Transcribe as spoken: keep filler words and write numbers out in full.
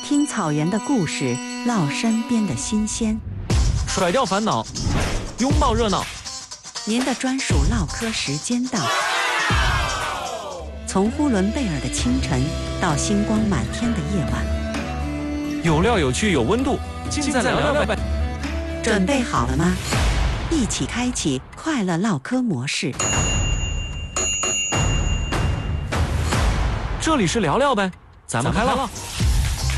听草原的故事，唠身边的新鲜， 甩掉烦恼，拥抱热闹。 您的专属唠嗑时间到。从呼伦贝尔的清晨到星光满天的夜晚， 有料有趣有温度，尽在聊聊呗。 准备好了吗？一起开启快乐唠嗑模式。 这里是聊聊呗，咱们开唠。